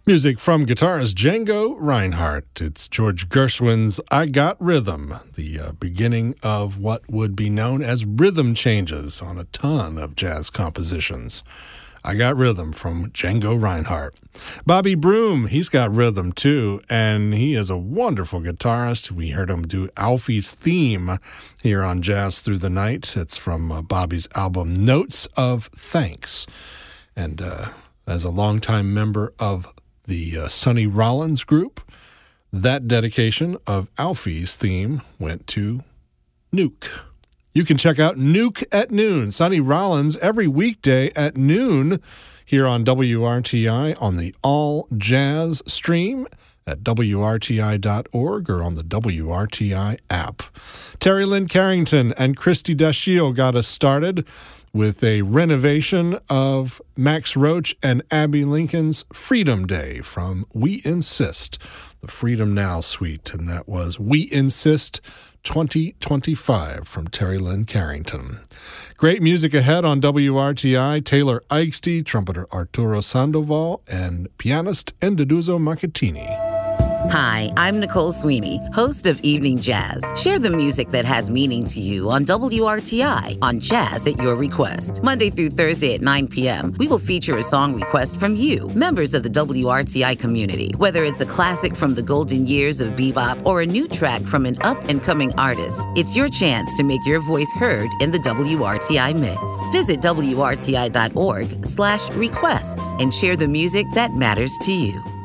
Music from guitarist Django Reinhardt. It's George Gershwin's I Got Rhythm, the beginning of what would be known as rhythm changes on a ton of jazz compositions. I Got Rhythm from Django Reinhardt. Bobby Broom, he's got rhythm too, and he is a wonderful guitarist. We heard him do Alfie's theme here on Jazz Through the Night. It's from Bobby's album Notes of Thanks. And as a longtime member of the Sonny Rollins group, that dedication of Alfie's theme went to Nuke. You can check out Nuke at Noon, Sonny Rollins, every weekday at noon here on WRTI on the All Jazz stream at WRTI.org or on the WRTI app. Terry Lynn Carrington and Christy Dashiell got us started with a renovation of Max Roach and Abby Lincoln's Freedom Day from We Insist, the Freedom Now suite, and that was We Insist 2025 from Terry Lynn Carrington. Great music ahead on WRTI. Taylor Eichste, trumpeter Arturo Sandoval, and pianist Endiduzo Macatini. Hi, I'm Nicole Sweeney, host of Evening Jazz. Share the music that has meaning to you on WRTI on Jazz at Your Request. Monday through Thursday at 9 p.m., we will feature a song request from you, members of the WRTI community. Whether it's a classic from the golden years of bebop or a new track from an up-and-coming artist, it's your chance to make your voice heard in the WRTI mix. Visit WRTI.org/requests and share the music that matters to you.